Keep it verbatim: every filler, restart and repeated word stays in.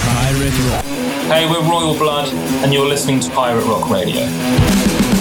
Pirate Rock. Hey, we're Royal Blood, and you're listening to Pirate Rock Radio.